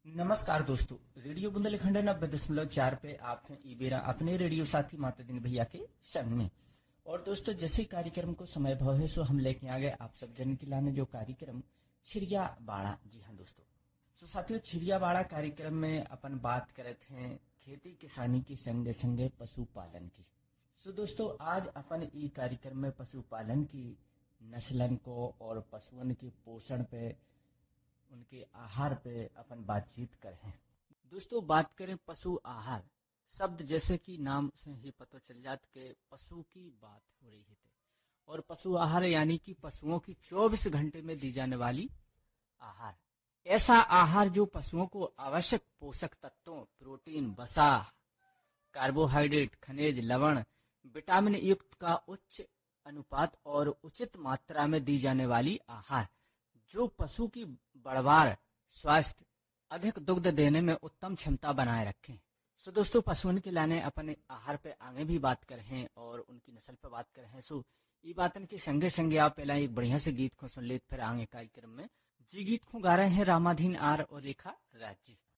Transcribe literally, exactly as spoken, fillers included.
नमस्कार दोस्तों, रेडियो बुंदेलखंड नब्बे दशमलव चार पे आप हैं ईबेरा अपने रेडियो साथी माता दिन भैया के संग में। और दोस्तों, जैसे कार्यक्रम को समय भाव है सो हम लेके आ गए आप सब जन के लाने जो कार्यक्रम छिरिया बाड़ा। जी हाँ दोस्तों, सो साथियों छिरिया बाड़ा कार्यक्रम में अपन बात करते हैं खेती किसानी की संगे संगे पशुपालन की। सो दोस्तों, आज अपन ई कार्यक्रम में पशुपालन की नस्लन को और पशुओं के पोषण पे, उनके आहार पे अपन बातचीत करें। दोस्तों, बात करें पशु आहार शब्द जैसे कि नाम से ही पता चल जाता कि पशु की बात हो रही है। और पशु आहार यानी कि पशुओं की चौबीस घंटे में दी जाने वाली आहार, ऐसा आहार जो पशुओं को आवश्यक पोषक तत्वों, प्रोटीन, वसा, कार्बोहाइड्रेट, खनिज, लवण, विटामिन युक्त का उच्च अनुपात और उचित मात्रा में दी जाने वाली आहार जो पशु की बढ़वार, स्वास्थ्य, अधिक दुग्ध देने में उत्तम क्षमता बनाए रखें। सो दोस्तों, पशुओं के लाने अपने आहार पे आगे भी बात करें और उनकी नस्ल पे बात करें। सो ये बातन के संगे संगे आप पहला एक बढ़िया से गीत को सुन ले, फिर आगे कार्यक्रम में जी गीत को गा रहे हैं रामाधीन आर और रेखा राज जी।